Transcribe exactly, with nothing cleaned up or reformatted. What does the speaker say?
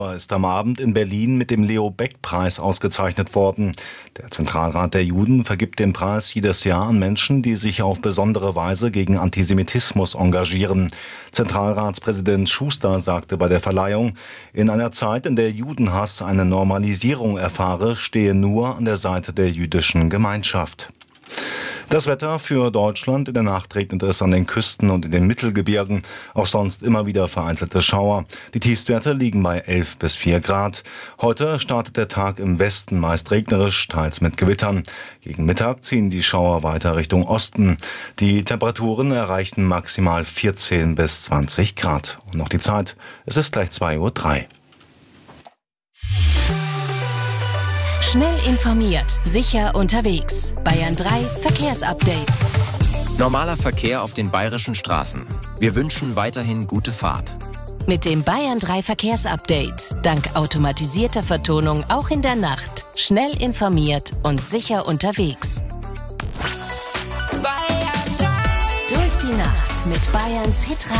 Ist am Abend in Berlin mit dem Leo-Baeck-Preis ausgezeichnet worden. Der Zentralrat der Juden vergibt den Preis jedes Jahr an Menschen, die sich auf besondere Weise gegen Antisemitismus engagieren. Zentralratspräsident Schuster sagte bei der Verleihung, in einer Zeit, in der Judenhass eine Normalisierung erfahre, stehe nur an der Seite der jüdischen Gemeinschaft. Das Wetter für Deutschland: In der Nacht regnet es an den Küsten und in den Mittelgebirgen. Auch sonst immer wieder vereinzelte Schauer. Die Tiefstwerte liegen bei elf bis vier Grad. Heute startet der Tag im Westen meist regnerisch, teils mit Gewittern. Gegen Mittag ziehen die Schauer weiter Richtung Osten. Die Temperaturen erreichen maximal vierzehn bis zwanzig Grad. Und noch die Zeit: Es ist gleich zwei Uhr drei. Schnell informiert, sicher unterwegs. Bayern drei Verkehrsupdate. Normaler Verkehr auf den bayerischen Straßen. Wir wünschen weiterhin gute Fahrt. Mit dem Bayern drei Verkehrsupdate. Dank automatisierter Vertonung auch in der Nacht. Schnell informiert und sicher unterwegs. Bayern drei. Durch die Nacht mit Bayerns Hitradio.